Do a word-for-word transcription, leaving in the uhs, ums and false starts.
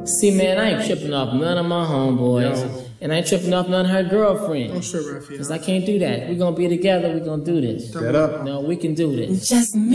See, man, I ain't tripping off none of my homeboys. Yo. And I ain't tripping off none of her girlfriends. Don't trip, Raphael. Because I can't do that. We're going to be together. We're going to do this. Set up. No, we can do this. Just me.